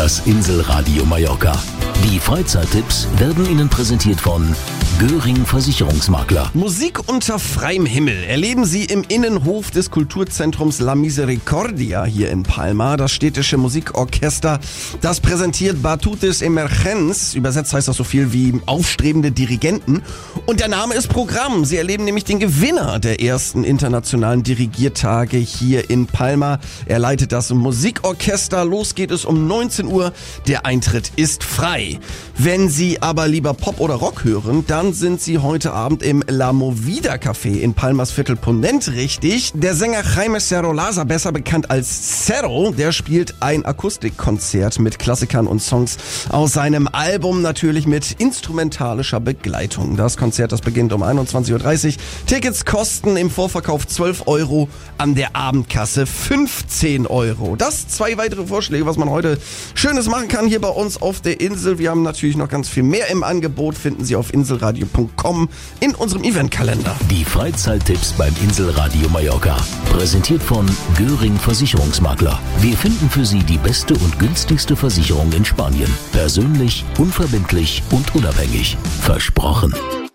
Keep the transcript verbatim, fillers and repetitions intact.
Das Inselradio Mallorca. Die Freizeittipps werden Ihnen präsentiert von Göring Versicherungsmakler. Musik unter freiem Himmel erleben Sie im Innenhof des Kulturzentrums La Misericordia hier in Palma. Das städtische Musikorchester, das präsentiert Batutes Emergents. Übersetzt heißt das so viel wie aufstrebende Dirigenten. Und der Name ist Programm. Sie erleben nämlich den Gewinner der ersten internationalen Dirigiertage hier in Palma. Er leitet das Musikorchester. Los geht es um neunzehn Uhr. Der Eintritt ist frei. Wenn Sie aber lieber Pop oder Rock hören, dann sind Sie heute Abend im La Movida Café in Palmas Viertel Ponent richtig. Der Sänger Jaime Cerro-Laza, besser bekannt als Cerro, der spielt ein Akustikkonzert mit Klassikern und Songs aus seinem Album, natürlich mit instrumentalischer Begleitung. Das Konzert, das beginnt um einundzwanzig Uhr dreißig. Tickets kosten im Vorverkauf zwölf Euro, an der Abendkasse fünfzehn Euro. Das zwei weitere Vorschläge, was man heute Schönes machen kann hier bei uns auf der Insel. Wir haben natürlich noch ganz viel mehr im Angebot, finden Sie auf inselradio punkt com in unserem Eventkalender. Die Freizeittipps beim Inselradio Mallorca. Präsentiert von Göring Versicherungsmakler. Wir finden für Sie die beste und günstigste Versicherung in Spanien. Persönlich, unverbindlich und unabhängig. Versprochen.